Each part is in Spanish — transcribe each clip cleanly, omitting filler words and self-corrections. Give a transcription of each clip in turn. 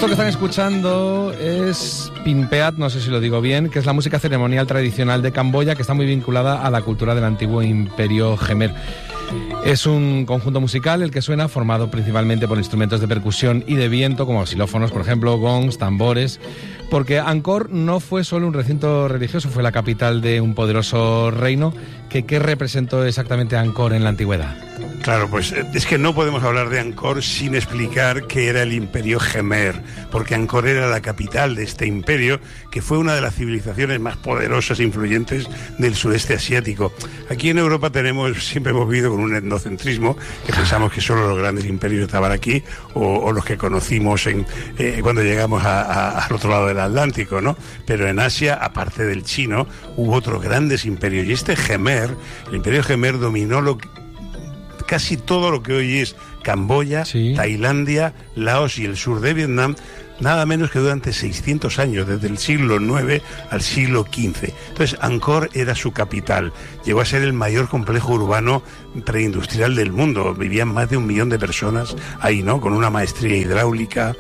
Esto que están escuchando es Pimpeat, no sé si lo digo bien, que es la música ceremonial tradicional de Camboya, que está muy vinculada a la cultura del antiguo imperio Khmer. Es un conjunto musical el que suena, formado principalmente por instrumentos de percusión y de viento, como xilófonos, por ejemplo, gongs, tambores, porque Angkor no fue solo un recinto religioso, fue la capital de un poderoso reino. ¿Qué representó exactamente Angkor en la antigüedad? Claro, pues es que no podemos hablar de Angkor sin explicar qué era el imperio Khmer, porque Angkor era la capital de este imperio, que fue una de las civilizaciones más poderosas e influyentes del sudeste asiático. Aquí en Europa siempre hemos vivido con un etnocentrismo, que pensamos que solo los grandes imperios estaban aquí, o los que conocimos cuando llegamos al otro lado del Atlántico, ¿no? Pero en Asia, aparte del chino, hubo otros grandes imperios, y este Khmer, el imperio Khmer dominó casi todo lo que hoy es Camboya, sí, Tailandia, Laos y el sur de Vietnam, nada menos que durante 600 años, desde el siglo IX al siglo XV. Entonces, Angkor era su capital. Llegó a ser el mayor complejo urbano preindustrial del mundo. Vivían más de 1 millón de personas ahí, ¿no? Con una maestría hidráulica,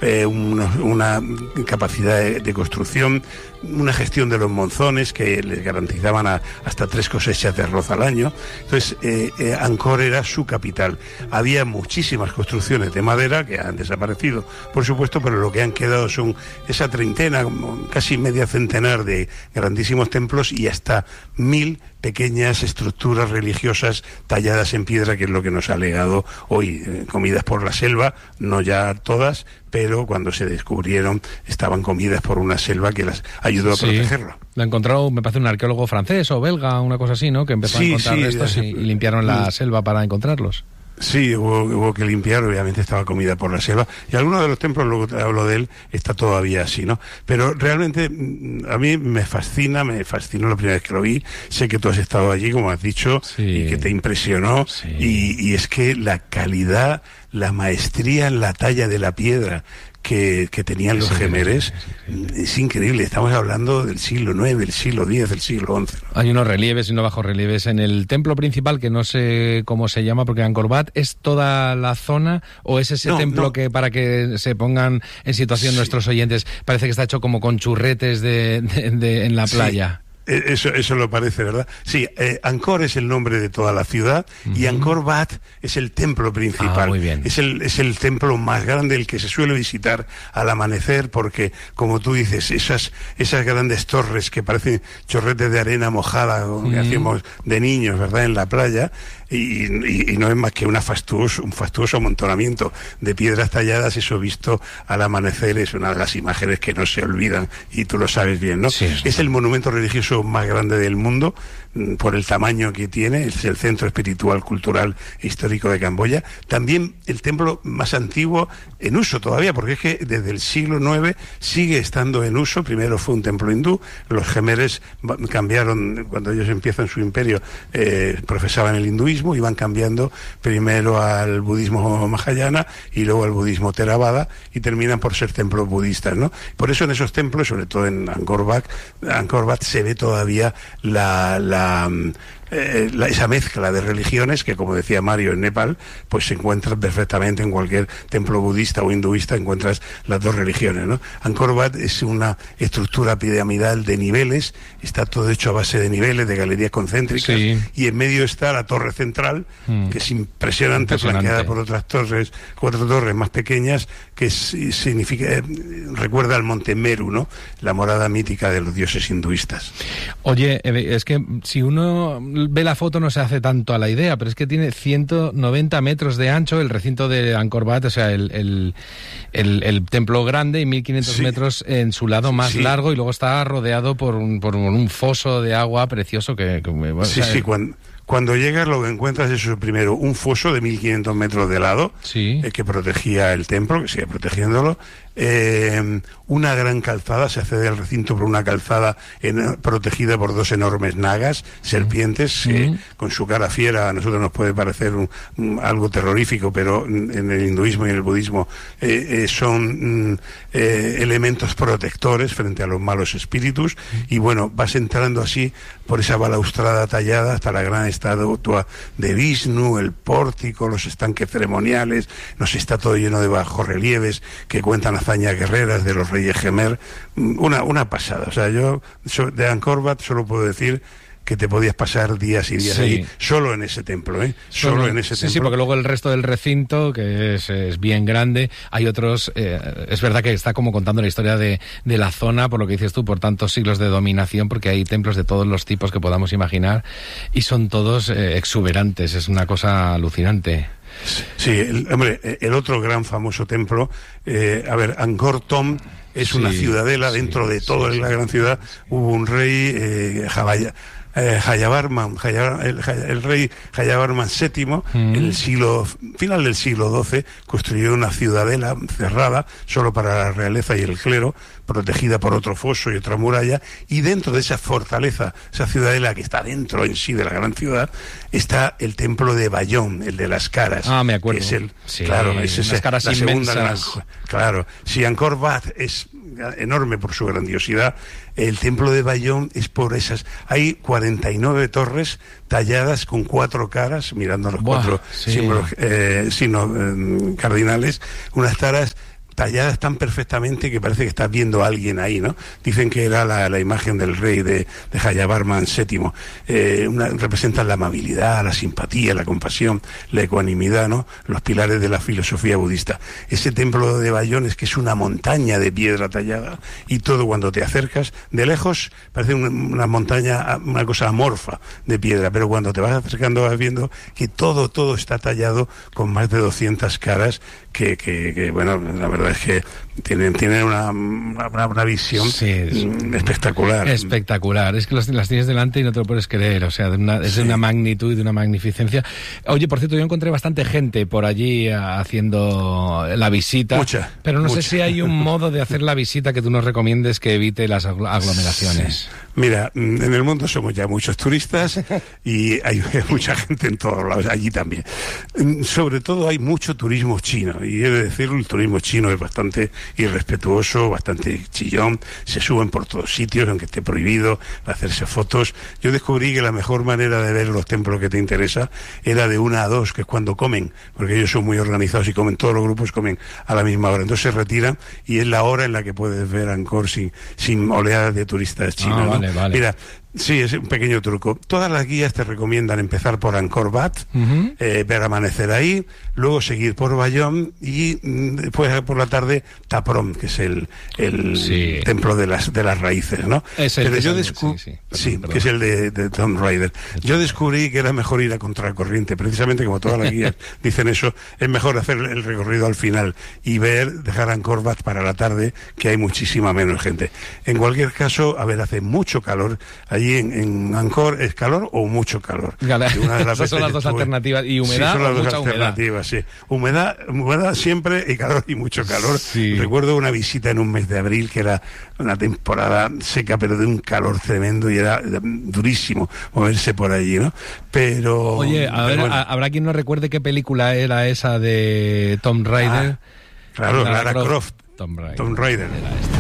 una capacidad de construcción, una gestión de los monzones que les garantizaban hasta 3 cosechas de arroz al año. Entonces, Angkor era su capital. Había muchísimas construcciones de madera que han desaparecido, por supuesto, pero lo que han quedado son esa treintena, casi media centenar de grandísimos templos y hasta 1000 pequeñas estructuras religiosas talladas en piedra, que es lo que nos ha legado hoy, comidas por la selva, no ya todas, pero cuando se descubrieron estaban comidas por una selva que las ayudó a protegerlo. Lo ha encontrado, me parece, un arqueólogo francés o belga, una cosa así, ¿no? Que empezó a encontrar estos y limpiaron la selva para encontrarlos. Sí, hubo que limpiar, obviamente estaba comida por la selva, y algunos de los templos, luego te hablo de él, está todavía así, ¿no? Pero realmente a mí me fascinó la primera vez que lo vi. Sé que tú has estado allí, como has dicho, sí, y que te impresionó, sí. Y es que la calidad, la maestría en la talla de la piedra que tenían los Khmeres, es increíble. Estamos hablando del siglo IX, del siglo X, del siglo XI. Hay unos relieves y unos bajorrelieves en el templo principal, que no sé cómo se llama, porque Angkor Wat es toda la zona, o es ese templo que, para que se pongan en situación nuestros oyentes, parece que está hecho como con churretes en la playa. Sí. Eso lo parece, ¿verdad? Sí, Angkor es el nombre de toda la ciudad, y Angkor Wat es el templo principal. Muy bien. Es el templo más grande, el que se suele visitar al amanecer, porque, como tú dices, esas grandes torres que parecen chorretes de arena mojada, que hacíamos de niños, ¿verdad?, en la playa, y no es más que un fastuoso amontonamiento de piedras talladas. Eso visto al amanecer es una de las imágenes que no se olvidan, y tú lo sabes bien, ¿no? Sí, es el monumento religioso más grande del mundo, por el tamaño que tiene. Es el centro espiritual, cultural e histórico de Camboya. También el templo más antiguo en uso todavía, porque es que desde el siglo IX sigue estando en uso. Primero fue un templo hindú, los Khmeres cambiaron, cuando ellos empiezan su imperio, profesaban el hinduismo, iban cambiando primero al budismo mahayana y luego al budismo theravada, y terminan por ser templos budistas, ¿no? Por eso en esos templos, sobre todo en Angkor Wat, se ve todavía esa mezcla de religiones que, como decía Mario, en Nepal pues se encuentra perfectamente. En cualquier templo budista o hinduista encuentras las dos religiones, ¿no? Angkor Wat es una estructura piramidal de niveles, está todo hecho a base de niveles, de galerías concéntricas, sí. Y en medio está la torre central, que es impresionante, flanqueada por otras 4 torres más pequeñas, que recuerda al monte Meru, ¿no?, la morada mítica de los dioses hinduistas. Oye, es que si uno ve la foto no se hace tanto a la idea, pero es que tiene 190 metros de ancho el recinto de Angkor Wat, o sea, el templo grande, y 1500 metros en su lado más largo, y luego está rodeado por un foso de agua precioso Cuando llegas, lo que encuentras es primero un foso de 1500 metros de lado, que protegía el templo, que sigue protegiéndolo. Una gran calzada, se accede al recinto por una calzada protegida por 2 enormes nagas, serpientes, con su cara fiera. A nosotros nos puede parecer algo terrorífico, pero en el hinduismo y en el budismo son elementos protectores frente a los malos espíritus. Y bueno, vas entrando así por esa balaustrada tallada hasta la gran estatua de Vishnu, el pórtico, los estanques ceremoniales, nos está todo lleno de bajorrelieves que cuentan hazañas guerreras de los reyes Khmer. Una pasada. O sea, yo de Angkor Wat solo puedo decir que te podías pasar días y días allí, solo en ese templo, solo en ese templo. Sí, porque luego el resto del recinto, que es bien grande, hay otros, es verdad que está como contando la historia de la zona, por lo que dices tú, por tantos siglos de dominación, porque hay templos de todos los tipos que podamos imaginar, y son todos exuberantes, es una cosa alucinante. Sí, el otro gran famoso templo, Angkor Thom, es una ciudadela dentro de toda la gran ciudad. Hubo un rey, el rey Jayavarman VII, en el final del siglo XII, construyó una ciudadela cerrada solo para la realeza y el clero, protegida por otro foso y otra muralla, y dentro de esa fortaleza, esa ciudadela que está dentro en sí de la gran ciudad, está el templo de Bayón, el de las caras. Ah, me acuerdo. Que es las caras la segunda inmensas. Claro, si Angkor Wat es enorme por su grandiosidad, el templo de Bayón es por esas. Hay 49 torres talladas con 4 caras, mirando los 4 símbolos cardinales, unas caras talladas tan perfectamente que parece que estás viendo a alguien ahí, ¿no? Dicen que era la imagen del rey de Jayavarman VII. Representan la amabilidad, la simpatía, la compasión, la ecuanimidad, ¿no? Los pilares de la filosofía budista. Ese templo de Bayón es que es una montaña de piedra tallada, y todo, cuando te acercas de lejos parece una montaña, una cosa amorfa de piedra, pero cuando te vas acercando vas viendo que todo está tallado con más de 200 caras que bueno, la verdad es que tienen una visión espectacular. Espectacular, es que las tienes delante y no te lo puedes creer, o sea, es de una magnitud y de una magnificencia. Oye, por cierto, yo encontré bastante gente por allí haciendo la visita, pero no sé si hay un modo de hacer la visita que tú nos recomiendes que evite las aglomeraciones. Sí. Mira, en el mundo somos ya muchos turistas y hay mucha gente en todos lados, allí también. Sobre todo hay mucho turismo chino, y he de decirlo, el turismo chino es bastante irrespetuoso, bastante chillón, se suben por todos sitios, aunque esté prohibido hacerse fotos. Yo descubrí que la mejor manera de ver los templos que te interesa era de 1 a 2, que es cuando comen, porque ellos son muy organizados y comen, todos los grupos comen a la misma hora, entonces se retiran y es la hora en la que puedes ver Angkor sin oleadas de turistas chinos. Vale. Mira, sí, es un pequeño truco. Todas las guías te recomiendan empezar por Angkor Wat, ver amanecer ahí, luego seguir por Bayón y después por la tarde Taprom, que es el templo de las raíces, ¿no? Que es el de Tomb Raider. Yo descubrí que era mejor ir a contracorriente, precisamente como todas las guías dicen eso, es mejor hacer el recorrido al final y dejar Angkor Wat para la tarde, que hay muchísima menos gente. En cualquier caso, hace mucho calor. Allí en Angkor es calor o mucho calor. Esas son las dos alternativas. ¿Y humedad? Sí, son las o dos mucha alternativas, sí. Humedad siempre, y calor y mucho calor. Sí. Recuerdo una visita en un mes de abril, que era una temporada seca, pero de un calor tremendo, y era durísimo moverse por allí, ¿no? Pero... Oye, ¿habrá quien no recuerde qué película era esa de Tomb Raider? Claro, Lara Croft. Tomb Raider. Tomb Raider.